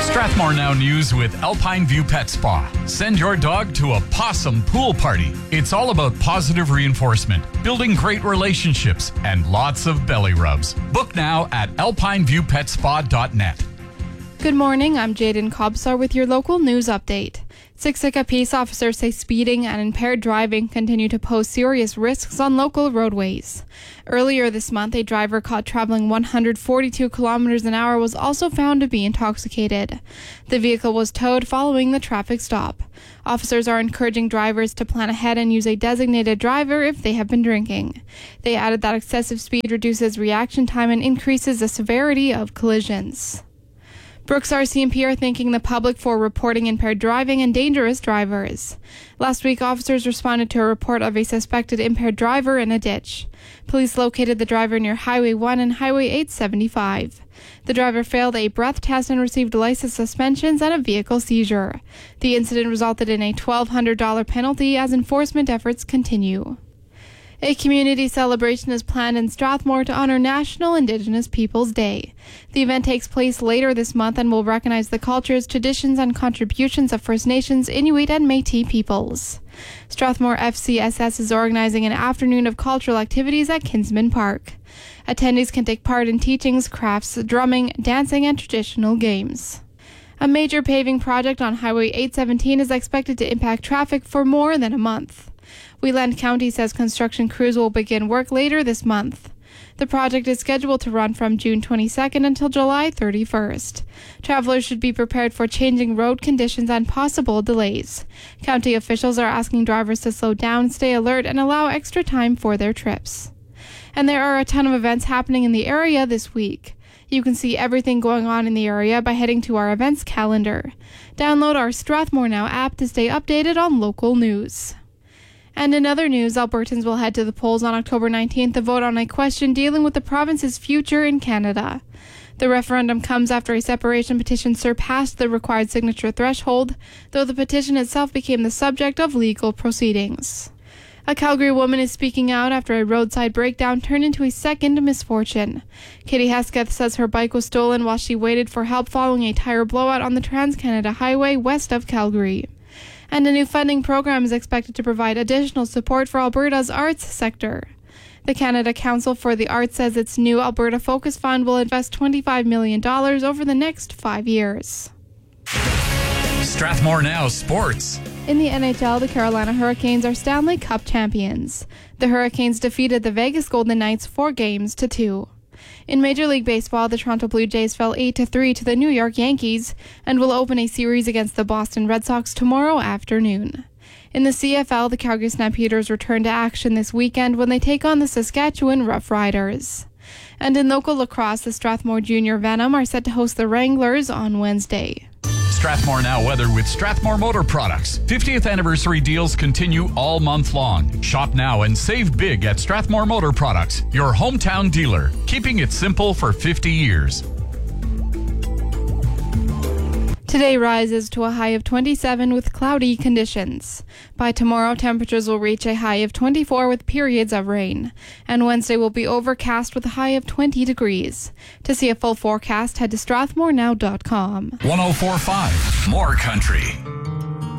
Strathmore Now News with Alpine View Pet Spa. Send your dog to a possum pool party. It's all about positive reinforcement, building great relationships, and lots of belly rubs. Book now at alpineviewpetspa.net. Good morning, I'm Jaden Kobsar with your local news update. Siksika peace officers say speeding and impaired driving continue to pose serious risks on local roadways. Earlier this month, a driver caught traveling 142 kilometers an hour was also found to be intoxicated. The vehicle was towed following the traffic stop. Officers are encouraging drivers to plan ahead and use a designated driver if they have been drinking. They added that excessive speed reduces reaction time and increases the severity of collisions. Brooks RCMP are thanking the public for reporting impaired driving and dangerous drivers. Last week, officers responded to a report of a suspected impaired driver in a ditch. Police located the driver near Highway 1 and Highway 875. The driver failed a breath test and received license suspensions and a vehicle seizure. The incident resulted in a $1,200 penalty as enforcement efforts continue. A community celebration is planned in Strathmore to honor National Indigenous Peoples Day. The event takes place later this month and will recognize the cultures, traditions, and contributions of First Nations, Inuit, and Métis peoples. Strathmore FCSS is organizing an afternoon of cultural activities at Kinsman Park. Attendees can take part in teachings, crafts, drumming, dancing, and traditional games. A major paving project on Highway 817 is expected to impact traffic for more than a month. Wheeland County says construction crews will begin work later this month. The project is scheduled to run from June 22nd until July 31st. Travelers should be prepared for changing road conditions and possible delays. County officials are asking drivers to slow down, stay alert, and allow extra time for their trips. And there are a ton of events happening in the area this week. You can see everything going on in the area by heading to our events calendar. Download our Strathmore Now app to stay updated on local news. And in other news, Albertans will head to the polls on October 19th to vote on a question dealing with the province's future in Canada. The referendum comes after a separation petition surpassed the required signature threshold, though the petition itself became the subject of legal proceedings. A Calgary woman is speaking out after a roadside breakdown turned into a second misfortune. Katie Hesketh says her bike was stolen while she waited for help following a tire blowout on the Trans-Canada Highway west of Calgary. And a new funding program is expected to provide additional support for Alberta's arts sector. The Canada Council for the Arts says its new Alberta Focus Fund will invest $25 million over the next 5 years. Strathmore Now Sports. In the NHL, the Carolina Hurricanes are Stanley Cup champions. The Hurricanes defeated the Vegas Golden Knights 4-2. In Major League Baseball, the Toronto Blue Jays fell 8-3 to the New York Yankees and will open a series against the Boston Red Sox tomorrow afternoon. In the CFL, the Calgary Stampeders return to action this weekend when they take on the Saskatchewan Roughriders. And in local lacrosse, the Strathmore Junior Venom are set to host the Wranglers on Wednesday. Strathmore Now weather with Strathmore Motor Products. 50th anniversary deals continue all month long. Shop now and save big at Strathmore Motor Products, your hometown dealer, keeping it simple for 50 years. Today rises to a high of 27 with cloudy conditions. By tomorrow, temperatures will reach a high of 24 with periods of rain. And Wednesday will be overcast with a high of 20 degrees. To see a full forecast, head to strathmorenow.com. 104.5 More Country.